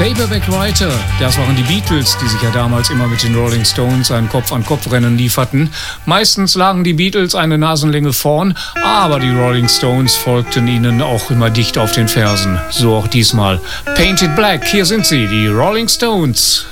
Paperback Writer, das waren die Beatles, die sich ja damals immer mit den Rolling Stones ein Kopf-an-Kopf-Rennen lieferten. Meistens lagen die Beatles eine Nasenlänge vorn, aber die Rolling Stones folgten ihnen auch immer dicht auf den Fersen. So auch diesmal. Painted Black, hier sind sie, die Rolling Stones.